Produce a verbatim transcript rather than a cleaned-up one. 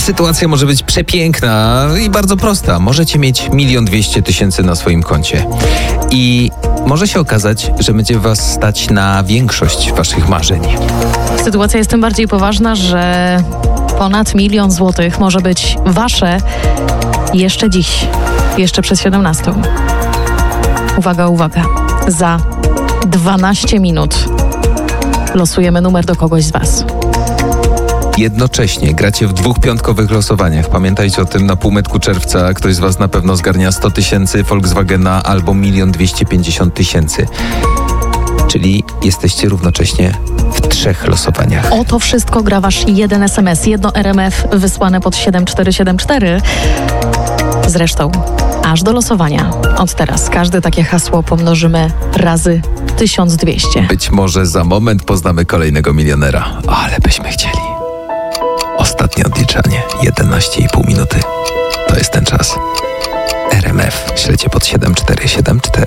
sytuacja może być przepiękna i bardzo prosta. Możecie mieć milion dwieście tysięcy na swoim koncie. I może się okazać, że będzie was stać na większość waszych marzeń. Sytuacja jest tym bardziej poważna, że ponad milion złotych może być wasze jeszcze dziś, jeszcze przed siedemnastą. Uwaga, uwaga. Za dwanaście minut losujemy numer do kogoś z was. Jednocześnie gracie w dwóch piątkowych losowaniach. Pamiętajcie o tym, na półmetku czerwca ktoś z was na pewno zgarnia sto tysięcy Volkswagena albo milion dwieście pięćdziesiąt tysięcy. Czyli jesteście równocześnie w trzech losowaniach. O to wszystko gra wasz jeden es em es, jedno er em ef wysłane pod siedem cztery siedem cztery. Zresztą aż do losowania. Od teraz każde takie hasło pomnożymy razy tysiąc dwieście. Być może za moment poznamy kolejnego milionera. Ale byśmy chcieli. Ostatnie odliczanie. jedenaście i pół minuty. To jest ten czas. er em ef. Śledźcie pod siedem cztery siedem cztery.